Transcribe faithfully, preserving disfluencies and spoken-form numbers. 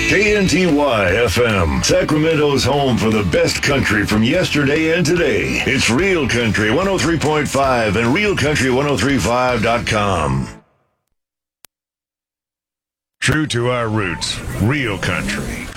K N T Y F M, Sacramento's home for the best country from yesterday and today. It's Real Country one oh three point five and real country ten thirty-five dot com. True to our roots, Real Country.